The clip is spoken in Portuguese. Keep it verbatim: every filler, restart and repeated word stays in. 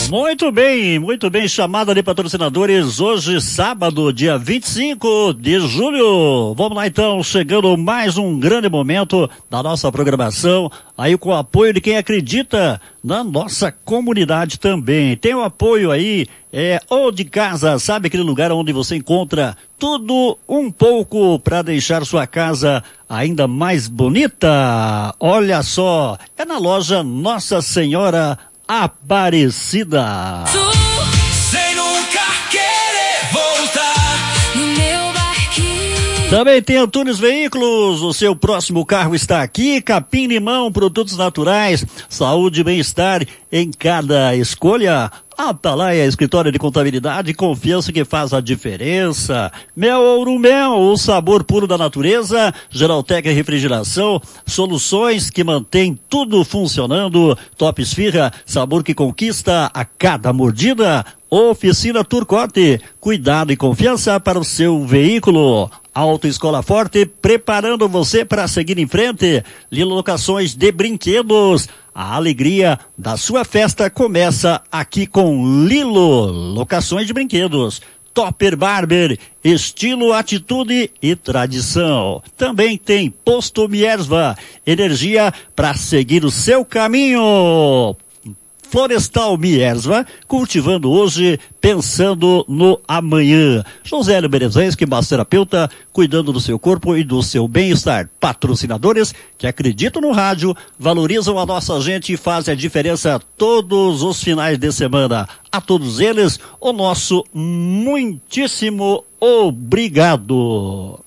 Muito bem, muito bem, chamada de patrocinadores hoje, sábado, dia vinte e cinco de julho. Vamos lá então, chegando mais um grande momento da nossa programação, aí com o apoio de quem acredita na nossa comunidade também. Tem o apoio aí, é, ou de casa, sabe aquele lugar onde você encontra tudo um pouco para deixar sua casa ainda mais bonita? Olha só, é na loja Nossa Senhora Aparecida. Sem nunca querer voltar no meu barquinho. Também tem Antunes Veículos, o seu próximo carro está aqui. Capim Limão, produtos naturais, saúde e bem-estar em cada escolha. Atalaia, escritório de contabilidade, confiança que faz a diferença. Mel Ouro Mel, o sabor puro da natureza. Geraltec Refrigeração, soluções que mantêm tudo funcionando. Top Esfirra, sabor que conquista a cada mordida. Oficina Turcote, cuidado e confiança para o seu veículo. Autoescola Forte, preparando você para seguir em frente. Lilo Locações de Brinquedos. A alegria da sua festa começa aqui com Lilo Locações de Brinquedos. Topper Barber, estilo, atitude e tradição. Também tem Posto Miersva, energia para seguir o seu caminho. Florestal Miersva, cultivando hoje, pensando no amanhã. Josélio Berezensky, massoterapeuta, cuidando do seu corpo e do seu bem-estar. Patrocinadores que acreditam no rádio, valorizam a nossa gente e fazem a diferença todos os finais de semana. A todos eles, o nosso muitíssimo obrigado.